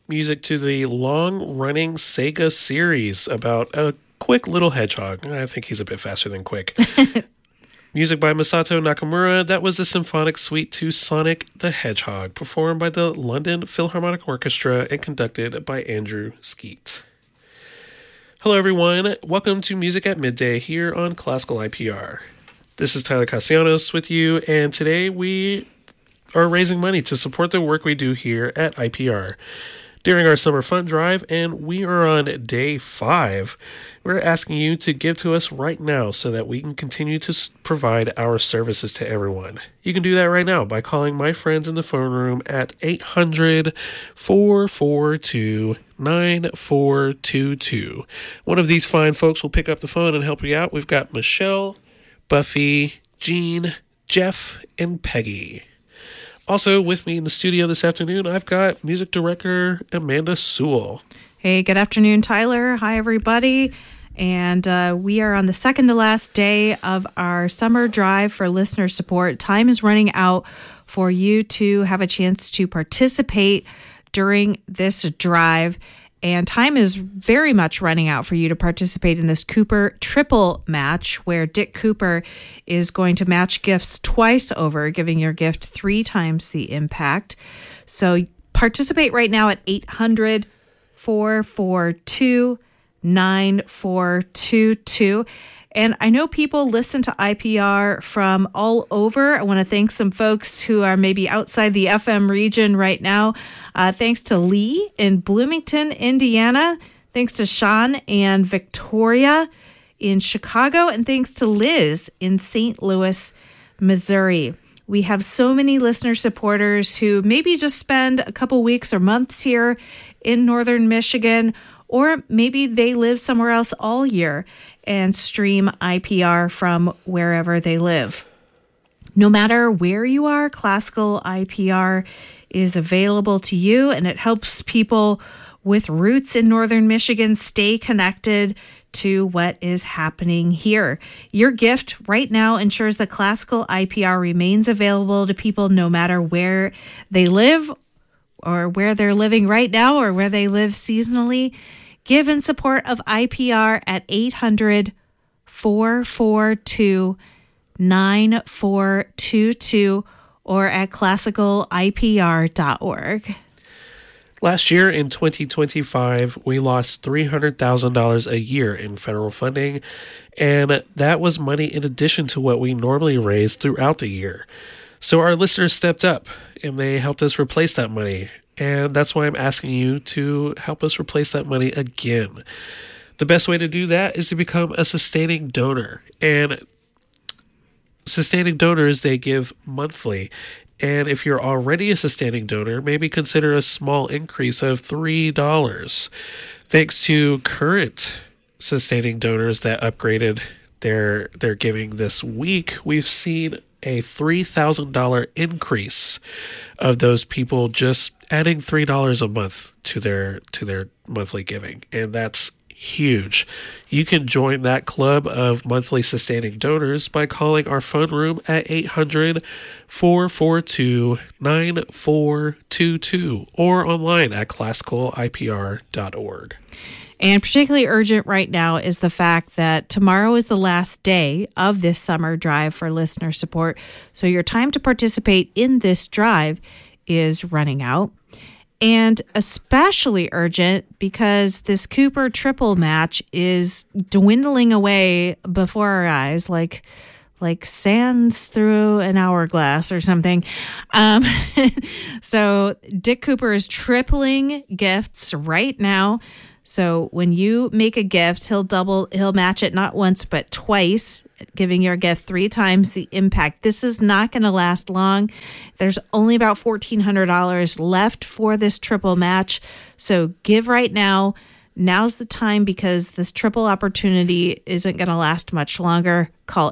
music to the long-running Sega series about a quick little hedgehog. I think he's a bit faster than Quick. Music by Masato Nakamura. That was the symphonic suite to Sonic the Hedgehog, performed by the London Philharmonic Orchestra and conducted by Andrew Skeet. Hello, everyone. Welcome to Music at Midday here on Classical IPR. This is Tyler Castellanos with you, and today we are raising money to support the work we do here at IPR. During our summer fund drive, and we are on day 5, we're asking you to give to us right now so that we can continue to provide our services to everyone. You can do that right now by calling my friends in the phone room at 800-442-9422. One of these fine folks will pick up the phone and help you out. We've got Michelle, Buffy, Jean, Jeff, and Peggy. Also with me in the studio this afternoon, I've got music director Amanda Sewell. Hey, good afternoon, Tyler. Hi, everybody. And we are on the second to last day of our summer drive for listener support. Time is running out for you to have a chance to participate during this drive. And time is very much running out for you to participate in this Cooper triple match, where Dick Cooper is going to match gifts twice over, giving your gift 3 times the impact. So participate right now at 800-442-9422. And I know people listen to IPR from all over. I want to thank some folks who are maybe outside the FM region right now. Thanks to Lee in Bloomington, Indiana. Thanks to Sean and Victoria in Chicago. And thanks to Liz in St. Louis, Missouri. We have so many listener supporters who maybe just spend a couple weeks or months here in northern Michigan, or maybe they live somewhere else all year and stream IPR from wherever they live. No matter where you are, classical IPR is available to you, and it helps people with roots in northern Michigan stay connected to what is happening here. Your gift right now ensures that classical IPR remains available to people no matter where they live or where they're living right now or where they live seasonally. Give in support of IPR at 800-442-9422 or at classicalipr.org. Last year in 2025, we lost $300,000 a year in federal funding, and that was money in addition to what we normally raise throughout the year. So our listeners stepped up, and they helped us replace that money. And that's why I'm asking you to help us replace that money again. The best way to do that is to become a sustaining donor. And sustaining donors, they give monthly. And if you're already a sustaining donor, maybe consider a small increase of $3. Thanks to current sustaining donors that upgraded their giving this week, we've seen a $3,000 increase of those people just adding $3 a month to their monthly giving, and that's huge. You can join that club of monthly sustaining donors by calling our phone room at 800-442-9422 or online at classicalipr.org. And particularly urgent right now is the fact that tomorrow is the last day of this summer drive for listener support. So your time to participate in this drive is running out. And especially urgent because this Cooper triple match is dwindling away before our eyes like sands through an hourglass or something. So Dick Cooper is tripling gifts right now. So when you make a gift, he'll match it not once, but twice, giving your gift 3 times the impact. This is not going to last long. There's only about $1,400 left for this triple match. So give right now. Now's the time because this triple opportunity isn't going to last much longer. Call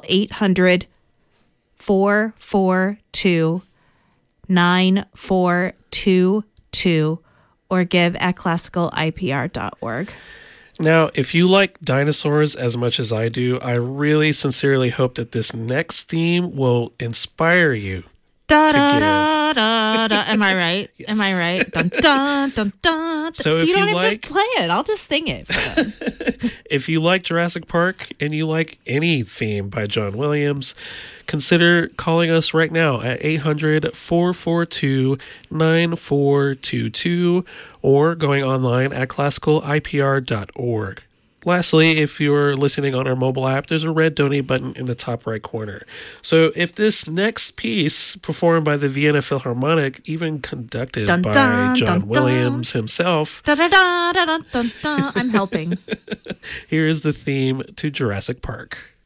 800-442-9422 or give at classicalipr.org. Now, if you like dinosaurs as much as I do, I really sincerely hope that this next theme will inspire you Da, to da, give. da, da, da. Am I right? Yes. Am I right? Dun, dun, dun, dun. So if you don't you even like- have to play it. I'll just sing it for them. If you like Jurassic Park and you like any theme by John Williams, consider calling us right now at 800-442-9422 or going online at classicalipr.org. Lastly, if you're listening on our mobile app, there's a red donate button in the top right corner. So if this next piece, performed by the Vienna Philharmonic, even conducted Dun, by dun, John dun, Williams himself, Da, da, da, da, da, dun, dun. I'm helping. here is the theme to Jurassic Park.